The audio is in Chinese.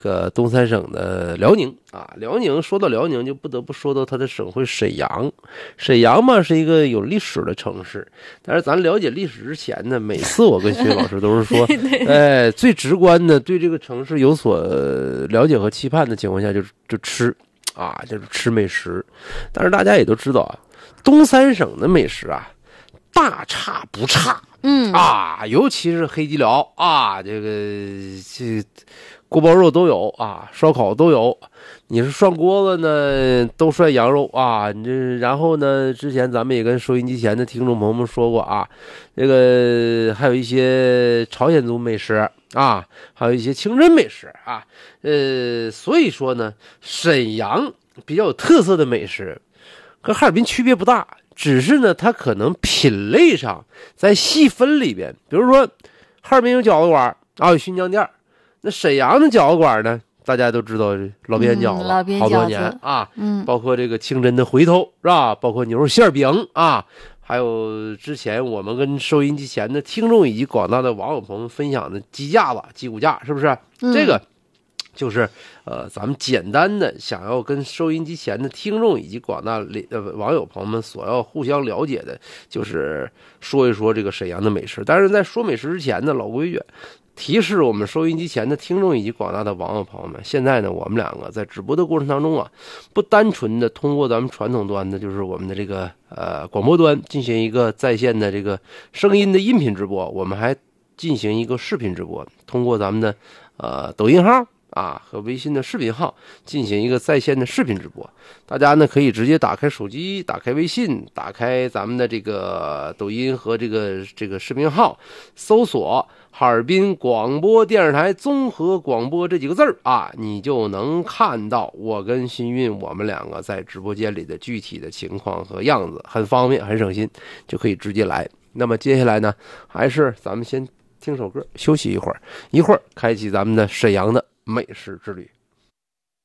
东三省的辽宁啊，辽宁说到辽宁就不得不说到它的省会沈阳。沈阳嘛是一个有历史的城市，但是咱了解历史之前呢，每次我跟薛老师都是说，最直观的对这个城市有所了解和期盼的情况下，就吃啊，就是吃美食。但是大家也都知道啊，东三省的美食啊，大差不差。尤其是黑吉辽啊，这锅包肉都有啊，烧烤都有。你是涮锅子呢，都涮羊肉啊。然后呢，之前咱们也跟收音机前的听众朋友们说过啊，这个还有一些朝鲜族美食啊，还有一些清真美食啊。所以说呢，沈阳比较有特色的美食，跟哈尔滨区别不大。只是呢，它可能品类上在细分里边，比如说哈尔滨有饺子馆啊，有新疆店，那沈阳的饺子馆呢，大家都知道老边饺子，好多年啊，包括这个清真的回头是吧？包括牛肉馅饼啊，还有之前我们跟收音机前的听众以及广大的网友朋友们分享的鸡架子、鸡骨架，是不是？这个就是咱们简单的想要跟收音机前的听众以及广大网友朋友们所要互相了解的，就是说一说这个沈阳的美食。但是在说美食之前呢，老规矩提示我们收音机前的听众以及广大的网友朋友们，现在呢，我们两个在直播的过程当中啊，不单纯的通过咱们传统端的，就是我们的这个广播端进行一个在线的这个声音的音频直播，我们还进行一个视频直播，通过咱们的抖音号啊和微信的视频号进行一个在线的视频直播。大家呢可以直接打开手机，打开微信，打开咱们的这个抖音和这个视频号，搜索哈尔滨广播电视台综合广播这几个字啊，你就能看到我跟新运我们两个在直播间里的具体的情况和样子，很方便很省心，就可以直接来。那么接下来呢，还是咱们先听首歌休息一会儿，开启咱们的沈阳的美食之旅。